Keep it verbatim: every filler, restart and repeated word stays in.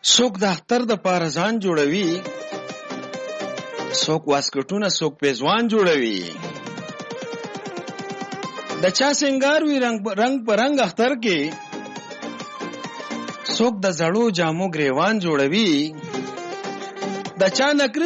څوک د اختر د پاره ځان جوړوي، څوک واسکټونه، څوک پیزوان جوړوي. د چا سنگار وی رنگ رنگ په رنگ اختر کې، څوک د زړو جامو گریوان جوړوي. د چا نکری